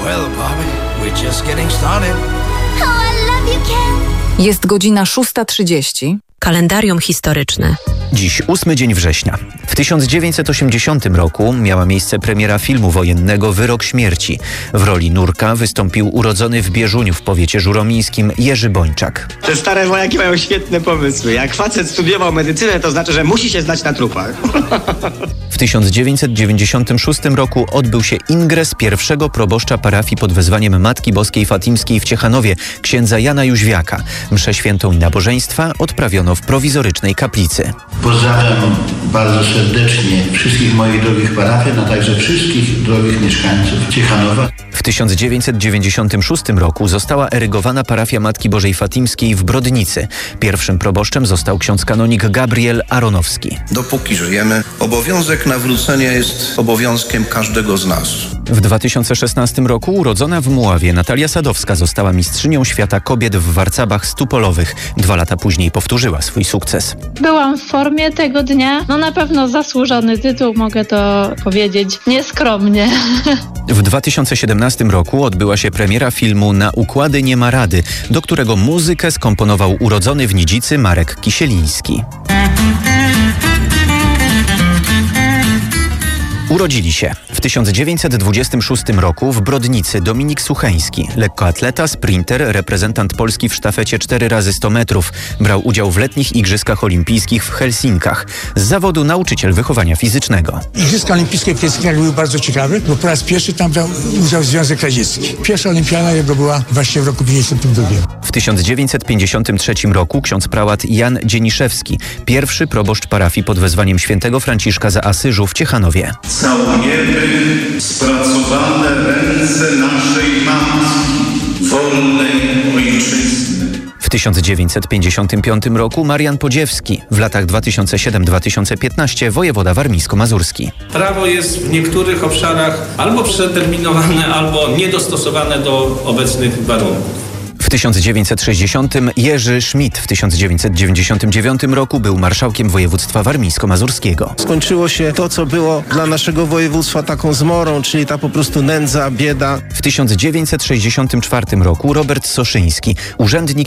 Well, Bobby, we're just getting started. Oh, I love you, Ken. Jest godzina 6:30. Kalendarium historyczne. Dziś 8 dzień września. W 1980 roku miała miejsce premiera filmu wojennego Wyrok śmierci. W roli Nurka wystąpił urodzony w Bieżuniu w powiecie żuromińskim Jerzy Bończak. Te stare wojaki mają świetne pomysły. Jak facet studiował medycynę, to znaczy, że musi się znać na trupach. W 1996 roku odbył się ingres pierwszego proboszcza parafii pod wezwaniem Matki Boskiej Fatimskiej w Ciechanowie, księdza Jana Jóźwiaka. Mszę świętą i nabożeństwa odprawiono w prowizorycznej kaplicy. Pozdrawiam bardzo serdecznie wszystkich moich drogich parafian, a także wszystkich drogich mieszkańców Ciechanowa. W 1996 roku została erygowana parafia Matki Bożej Fatimskiej w Brodnicy. Pierwszym proboszczem został ksiądz kanonik Gabriel Aronowski. Dopóki żyjemy, obowiązek nawrócenia jest obowiązkiem każdego z nas. W 2016 roku urodzona w Muławie Natalia Sadowska została mistrzynią świata kobiet w warcabach stupolowych. 2 lata później powtórzyła swój sukces. Byłam w formie tego dnia. No na pewno zasłużony tytuł, mogę to powiedzieć nieskromnie. W 2017 roku odbyła się premiera filmu Na układy nie ma rady, do którego muzykę skomponował urodzony w Nidzicy Marek Kisieliński. Urodzili się w 1926 roku w Brodnicy Dominik Sucheński, lekkoatleta, sprinter, reprezentant Polski w sztafecie 4x100 metrów. Brał udział w letnich Igrzyskach Olimpijskich w Helsinkach. Z zawodu nauczyciel wychowania fizycznego. Igrzyska Olimpijskie w Helsinkach były bardzo ciekawe, bo po raz pierwszy tam brał udział Związek Radziecki. Pierwsza olimpiada jego była właśnie w roku 1952. W 1953 roku ksiądz prałat Jan Dzieniszewski, pierwszy proboszcz parafii pod wezwaniem świętego Franciszka z Asyżu w Ciechanowie. Całujemy spracowane ręce naszej matki, wolnej ojczyzny. W 1955 roku Marian Podziewski, w latach 2007-2015 wojewoda warmińsko-mazurski. Prawo jest w niektórych obszarach albo przeterminowane, albo niedostosowane do obecnych warunków. W 1960 Jerzy Schmidt, w 1999 roku był marszałkiem województwa warmińsko-mazurskiego. Skończyło się to, co było dla naszego województwa taką zmorą, czyli ta po prostu nędza, bieda. W 1964 roku Robert Soszyński, urzędnik